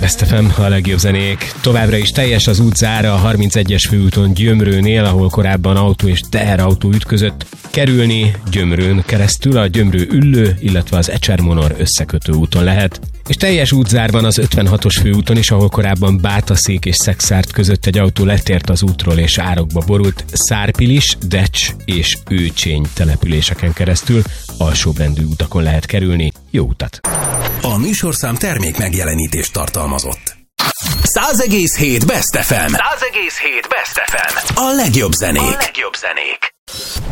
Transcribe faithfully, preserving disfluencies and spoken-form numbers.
Best ef em, a legjobb zenék. Továbbra is teljes az útzára a harmincegyes főúton Gyömrőnél, ahol korábban autó és teherautó ütközött. Kerülni Gyömrőn keresztül a Gyömrő-Üllő, illetve az Ecsermonor összekötő úton lehet. És teljes útzárban az ötvenhatos főúton is, ahol korábban Bátaszék és Szexárd között egy autó letért az útról és árokba borult. Szárpilis, Decs és Őcsény településeken keresztül alsóbrendű utakon lehet kerülni. Jó utat! A műsorszám termék megjelenítést tartalmazott. száz egész hét Best ef em. száz egész hét Best ef em. A legjobb zenék. A legjobb zenék.